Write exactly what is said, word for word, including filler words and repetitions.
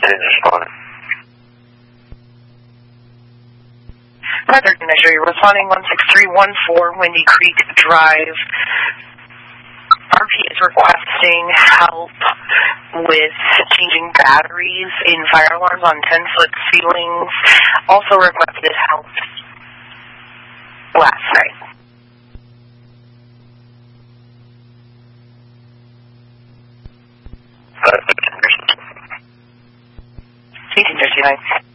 Weather measure, you're responding one six three one four Windy Creek Drive. R P is requesting help with changing batteries in fire alarms on ten-foot ceilings. Also requested help last night. eighteen fifty-nine.